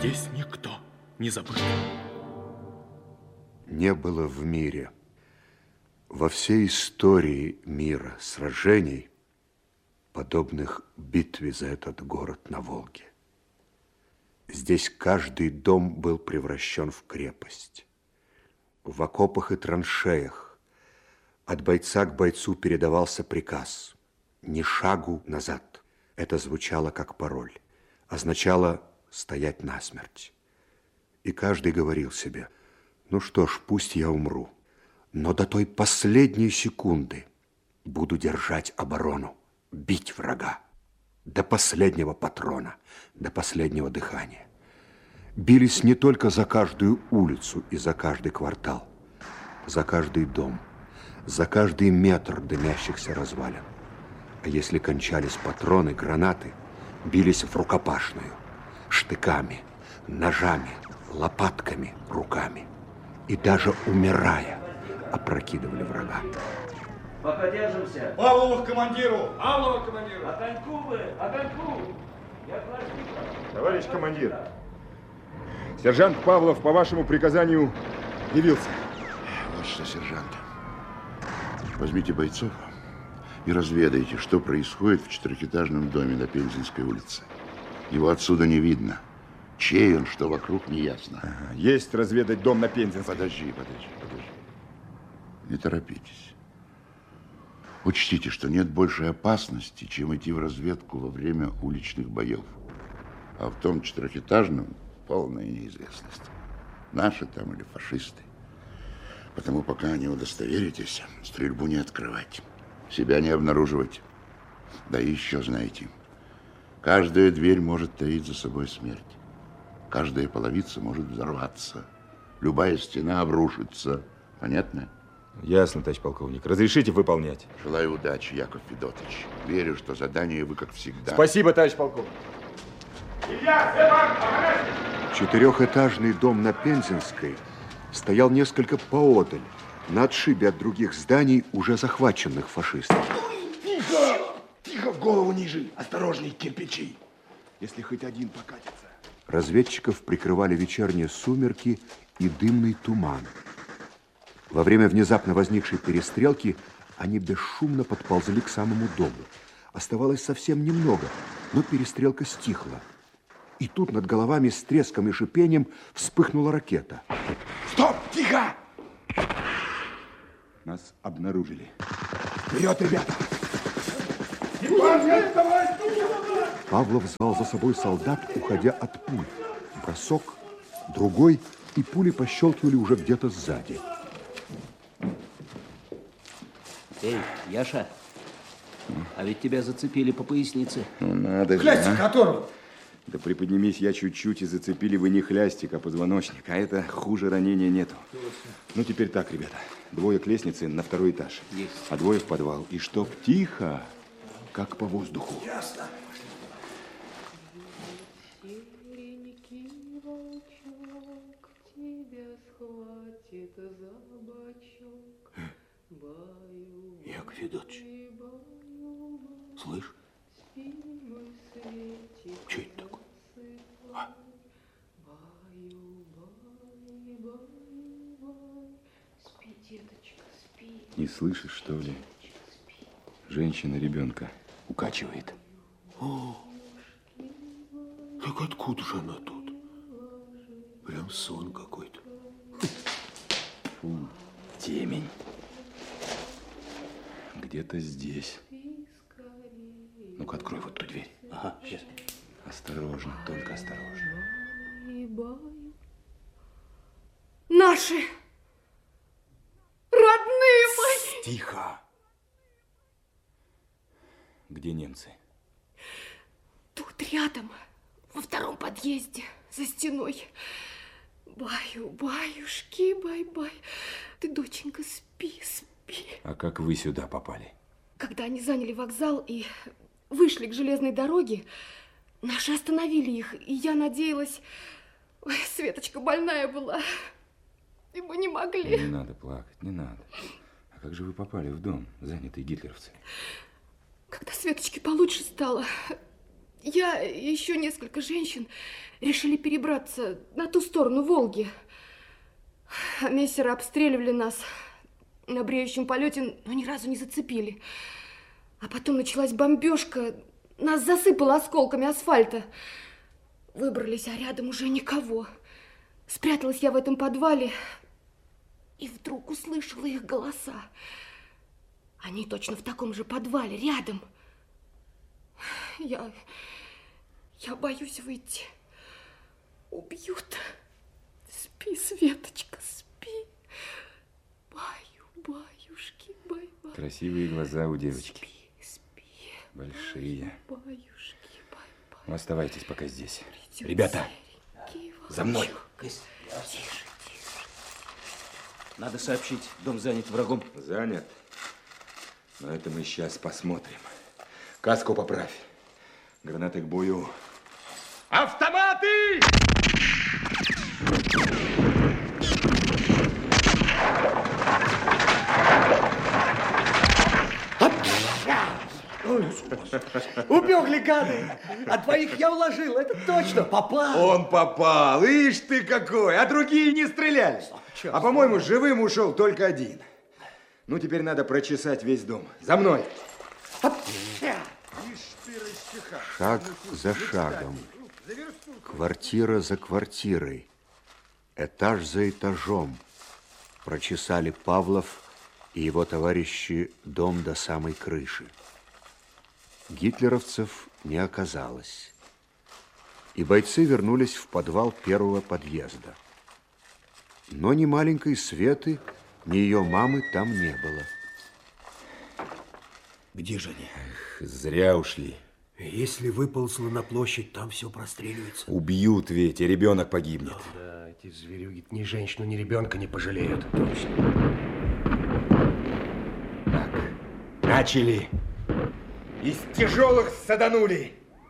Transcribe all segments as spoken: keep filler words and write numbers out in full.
здесь никто не забыт. Не было в мире, во всей истории мира сражений, подобных битве за этот город на Волге. Здесь каждый дом был превращен в крепость. В окопах и траншеях от бойца к бойцу передавался приказ: ни шагу назад. Это звучало как пароль, означало стоять насмерть. И каждый говорил себе: ну что ж, пусть я умру, но до той последней секунды буду держать оборону, бить врага до последнего патрона, до последнего дыхания. Бились не только за каждую улицу и за каждый квартал, за каждый дом, за каждый метр дымящихся развалин. А если кончались патроны, гранаты, бились в рукопашную, штыками, ножами, лопатками, руками. И даже умирая, опрокидывали врага. Пока держимся. Павлова к командиру! Павлова к командиру! Огоньку вы! Огоньку! Я Товарищ командир, сержант Павлов по вашему приказанию явился. Вот что, сержант. Возьмите бойцов и разведайте, что происходит в четырехэтажном доме на Пензенской улице. Его отсюда не видно. Чей он, что вокруг, не ясно. Ага, есть разведать дом на Пензенской. Подожди, подожди, подожди. Не торопитесь. Учтите, что нет большей опасности, чем идти в разведку во время уличных боев. А в том четырехэтажном полная неизвестность. Наши там или фашисты. Потому пока не удостоверитесь, стрельбу не открывать. Себя не обнаруживать. Да и еще знаете, каждая дверь может таить за собой смерть. Каждая половица может взорваться. Любая стена обрушится. Понятно? Ясно, товарищ полковник. Разрешите выполнять. Желаю удачи, Яков Федотович. Верю, что задание вы, как всегда. Спасибо, товарищ полковник. Четырехэтажный дом на Пензенской стоял несколько поодаль, на отшибе от других зданий, уже захваченных фашистами. Тихо! Тихо, голову ниже. Осторожней, кирпичи. Если хоть один покатится. Разведчиков прикрывали вечерние сумерки и дымный туман. Во время внезапно возникшей перестрелки они бесшумно подползли к самому дому. Оставалось совсем немного, но перестрелка стихла. И тут над головами с треском и шипением вспыхнула ракета. Стоп! Тихо! Нас обнаружили. Вперед, ребята! Павлов звал за собой солдат, уходя от пуль. Бросок, другой, и пули пощелкивали уже где-то сзади. Эй, Яша, а ведь тебя зацепили по пояснице. Ну, надо же, Хлястик, а? который? Да приподнимись я чуть-чуть, и зацепили вы не хлястик, а позвоночник. А это хуже ранения нету. Ну, теперь так, ребята. Двое к лестнице на второй этаж. Есть. А двое в подвал. И чтоб тихо, как по воздуху. Ясно. Яков Федотович, слышь? Что это такое? А? Спи, деточка, спи. Не слышишь, что ли? Женщина ребенка укачивает. О, так откуда же она тут? Прям сон какой-то. Фу, темень. Где-то здесь. Ну-ка, открой вот ту дверь. Ага, сейчас. Осторожно, только осторожно. Наши родные мои. Тихо. Где немцы? Тут рядом, во втором подъезде, за стеной. Баю, баюшки, бай-бай. Ты, доченька, спи, спи. А как вы сюда попали? Когда они заняли вокзал и вышли к железной дороге, наши остановили их, и я надеялась... Ой, Светочка больная была, и мы не могли. Не надо плакать, не надо. А как же вы попали в дом, занятый гитлеровцами? Когда Светочке получше стало, я и еще несколько женщин решили перебраться на ту сторону Волги. Мессеры обстреливали нас на бреющем полете, но ни разу не зацепили. А потом началась бомбежка, нас засыпало осколками асфальта. Выбрались, а рядом уже никого. Спряталась я в этом подвале и вдруг услышала их голоса. Они точно в таком же подвале, рядом. Я... я боюсь выйти. Убьют. Спи, Светочка, спи. Баю, баюшки, бай, бай. Красивые глаза у девочки. Спи, спи. Большие. Баю, баюшки, бай, бай. Ну, оставайтесь пока здесь. Придёт Ребята, серенький за мной. волчок. Тише, тише. Надо сообщить, дом занят врагом. Занят? Но это мы сейчас посмотрим. Каску поправь. Гранаты к бою. Автоматы! Убегли гады. А двоих я уложил, это точно, попал. Он попал. Ишь ты какой. А другие не стреляли. А, по-моему, живым ушел только один. Ну, теперь надо прочесать весь дом. За мной. Шаг за шагом, квартира за квартирой, этаж за этажом прочесали Павлов и его товарищи дом до самой крыши. Гитлеровцев не оказалось, и бойцы вернулись в подвал первого подъезда. Но ни маленькой Светы, ни ее мамы там не было. Где же они? Зря ушли. Если выползла на площадь, там все простреливается. Убьют ведь, и ребенок погибнет. Да, эти зверюги ни женщину, ни ребенка не пожалеют. Точно. Так, начали. Из тяжелых саданули.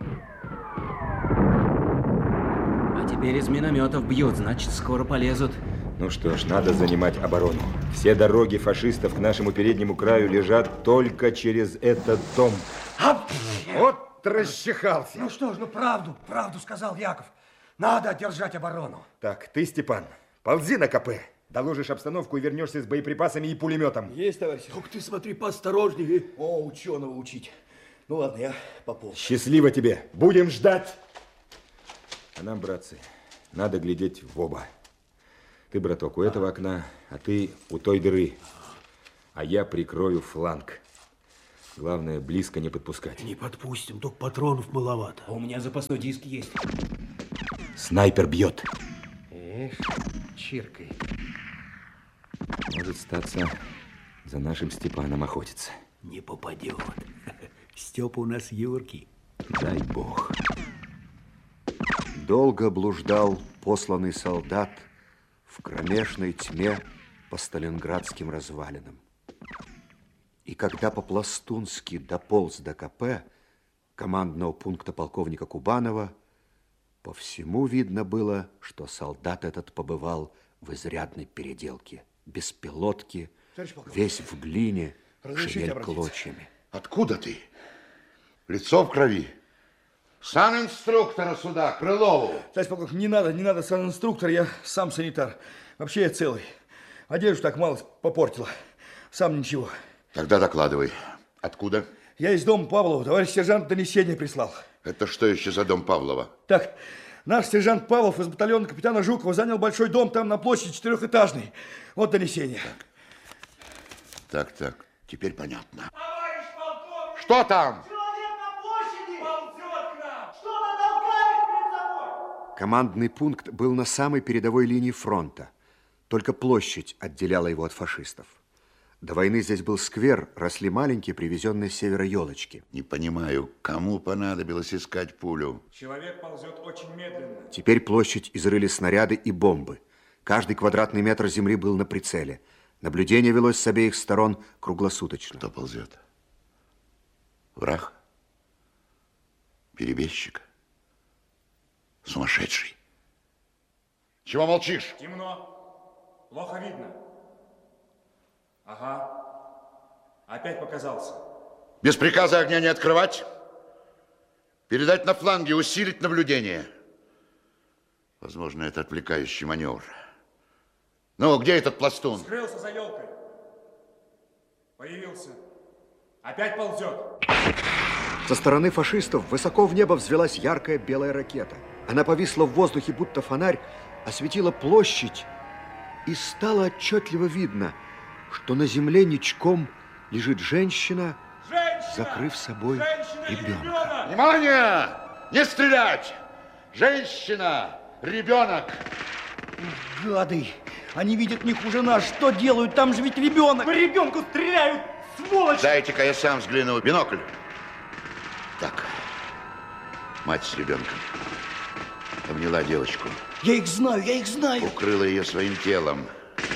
А теперь из минометов бьют, значит, скоро полезут. Ну что ж, надо занимать оборону. Все дороги фашистов к нашему переднему краю лежат только через этот дом. Вот расчихался. Ну что ж, ну правду, правду сказал Яков. Надо держать оборону. Так, ты, Степан, ползи на КП. Доложишь обстановку и вернешься с боеприпасами и пулеметом. Есть, товарищ. Только ты смотри поосторожнее. О, ученого учить. Ну ладно, я пополз. Счастливо тебе. Будем ждать. А нам, братцы, надо глядеть в оба. Ты, браток, у этого окна, а ты у той дыры. А я прикрою фланг. Главное, близко не подпускать. Не подпустим, только патронов маловато. А у меня запасной диск есть. Снайпер бьет. Эх, чиркай. Может статься, за нашим Степаном охотиться. Не попадет. Степа у нас юркий. Дай бог. Долго блуждал посланный солдат в кромешной тьме по сталинградским развалинам. И когда по-пластунски дополз до КП командного пункта полковника Кубанова, по всему видно было, что солдат этот побывал в изрядной переделке. Без пилотки, весь в глине, шевель клочьями. Откуда ты? Лицо в крови. Санинструктора сюда, Крылову. Товарищ полковник, не надо, не надо санинструктор, я сам санитар. Вообще я целый. Одежду так мало попортила. Сам ничего. Тогда докладывай. Откуда? Я из дома Павлова. Товарищ сержант донесение прислал. Это что еще за дом Павлова? Так, наш сержант Павлов из батальона капитана Жукова занял большой дом там на площади четырехэтажный. Вот донесение. Так, так, теперь понятно. Товарищ полковник! Что там? Человек на площади ползет к нам! Что-то толкает перед собой! Командный пункт был на самой передовой линии фронта. Только площадь отделяла его от фашистов. До войны здесь был сквер, росли маленькие, привезенные с севера елочки. Не понимаю, кому понадобилось искать пулю? Человек ползет очень медленно. Теперь площадь изрыли снаряды и бомбы. Каждый квадратный метр земли был на прицеле. Наблюдение велось с обеих сторон круглосуточно. Кто ползет? Враг? Перебежчик? Сумасшедший? Чего молчишь? Темно. Плохо видно. Ага. Опять показался. Без приказа огня не открывать. Передать на фланге, усилить наблюдение. Возможно, это отвлекающий маневр. Ну, где этот пластун? Скрылся за елкой. Появился. Опять ползет. Со стороны фашистов высоко в небо взвелась яркая белая ракета. Она повисла в воздухе, будто фонарь, осветила площадь, и стало отчетливо видно, что на земле ничком лежит женщина, женщина! закрыв собой Женщина ребенка. Внимание! Не стрелять! Женщина, ребенок. Гады! Они видят не хуже нас. Что делают? Там же ведь ребенок. По ребенку стреляют, сволочь! Дайте-ка я сам взгляну. Бинокль. Так. Мать с ребенком. Обняла девочку. Я их знаю, я их знаю. Укрыла ее своим телом.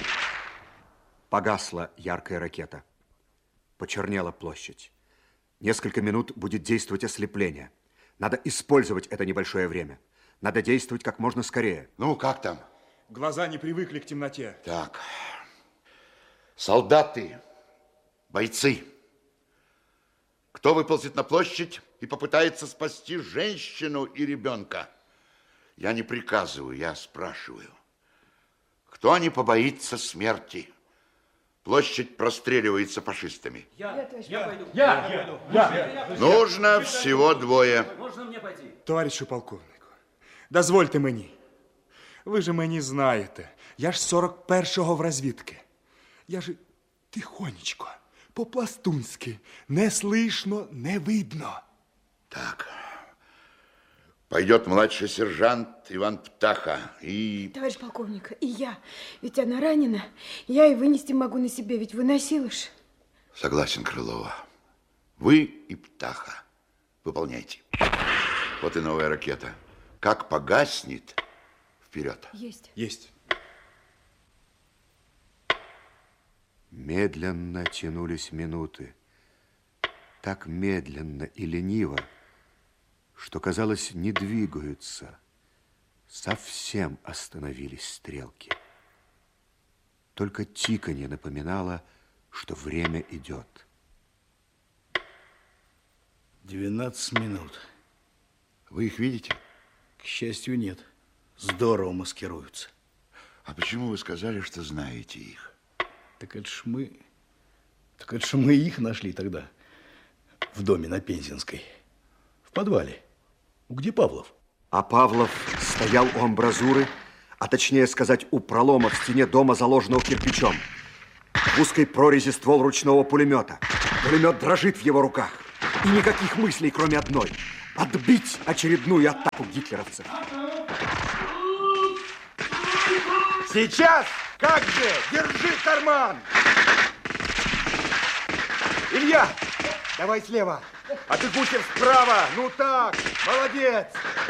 Погасла яркая ракета. Почернела площадь. Несколько минут будет действовать ослепление. Надо использовать это небольшое время. Надо действовать как можно скорее. Ну, как там? Глаза не привыкли к темноте. Так. Солдаты, бойцы. Кто выползет на площадь и попытается спасти женщину и ребенка? Я не приказываю, я спрашиваю. Кто не побоится смерти? Площадь простреливается фашистами. Я, я пойду. Я, я, я. Нужно всего двое. Можно мне пойти? Товаришу полковнику, дозвольте мені. Ви ж мені знаєте, я ж сорок першого в розвідки. Я ж тихонечко, по-пластунськи, не слышно, не видно. Так. Пойдет младший сержант Иван Птаха и... Товарищ полковник, и я. Ведь она ранена. Я и вынести могу на себе, ведь выносила ж. Согласен, Крылова. Вы и Птаха. Выполняйте. Вот и новая ракета. Как погаснет, вперед. Есть. Есть. Медленно тянулись минуты. Так медленно и лениво, что, казалось, не двигаются. Совсем остановились стрелки. Только тиканье напоминало, что время идет. двенадцать минут. Вы их видите? К счастью, нет. Здорово маскируются. А почему вы сказали, что знаете их? Так это ж мы... Так это ж мы их нашли тогда. В доме на Пензенской. В подвале. Где Павлов? А Павлов стоял у амбразуры, а точнее сказать, у пролома в стене дома, заложенного кирпичом. В узкой прорези ствол ручного пулемета. Пулемет дрожит в его руках. И никаких мыслей, кроме одной. Отбить очередную атаку гитлеровцев. Сейчас! Как же! Держи карман! Илья, давай слева. А ты, Гусев, справа. Ну так, молодец.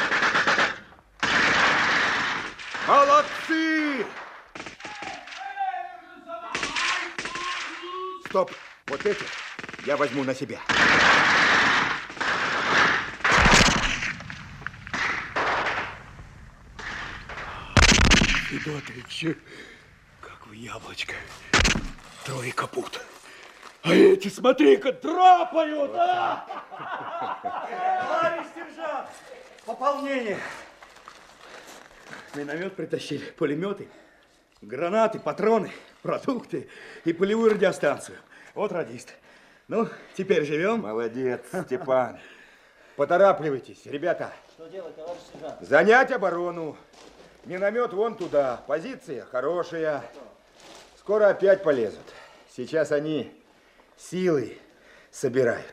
Молодцы! Стоп, вот эти я возьму на себя. Федотович, как вы яблочко. Трое капут. А эти, смотри-ка, драпают, а! Товарищ сержант, пополнение. Миномет притащили, пулеметы, гранаты, патроны, продукты и полевую радиостанцию. Вот радист. Ну, теперь живем. Молодец, Степан. Поторапливайтесь, ребята. Что делать, товарищ сержант? Занять оборону. Миномет вон туда. Позиция хорошая. Скоро опять полезут. Сейчас они силы собирают.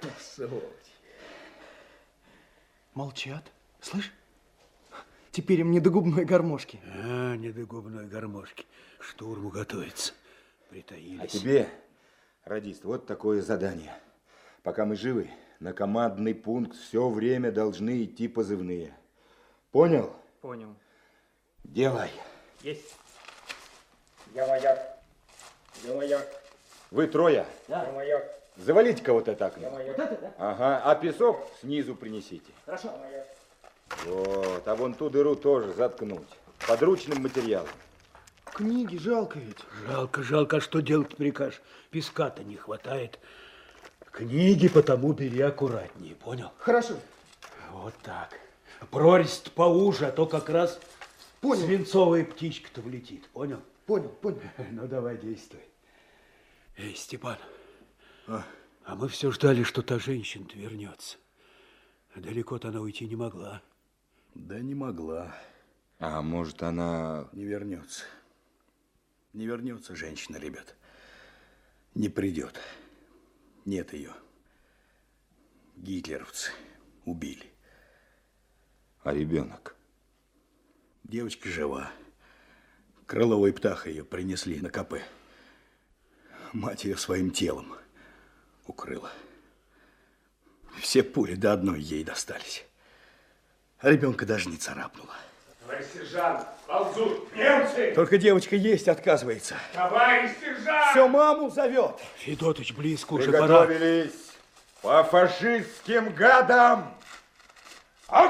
Молчат. Слышь? Теперь им не до губной гармошки. А, не до губной гармошки. К штурму готовится. Притаились. А тебе, радист, вот такое задание. Пока мы живы, на командный пункт все время должны идти позывные. Понял? Понял. Делай. Есть. Я маяк. Я маяк. Вы трое. Да. Я маяк. Завалите-ка вот это окно. Вот это, да? Ага, а песок снизу принесите. Хорошо. Вот, а вон ту дыру тоже заткнуть. Подручным материалом. Книги жалко ведь. Жалко, жалко, а что делать прикажешь? Песка-то не хватает. Книги потому бери аккуратнее, понял? Хорошо. Вот так. Прорезь поуже, а то как раз понял. Свинцовая птичка-то влетит. Понял? Понял, понял. Ну, давай, действуй. Эй, Степан, а, а мы все ждали, что та женщина-то вернется. Далеко-то она уйти не могла. Да не могла. А может, она... Не вернется. Не вернется женщина, ребят. Не придет. Нет ее. Гитлеровцы убили. А ребенок? Девочка жива. Крыловой птаха ее принесли на КП. Мать ее своим телом укрыла. Все пули до одной ей достались. А ребенка даже не царапнула. Товарищ сержант, ползут немцы! Только девочка есть отказывается. Товарищ сержант! Все маму зовет. Федотыч, близко уже пора. Приготовились по фашистским гадам!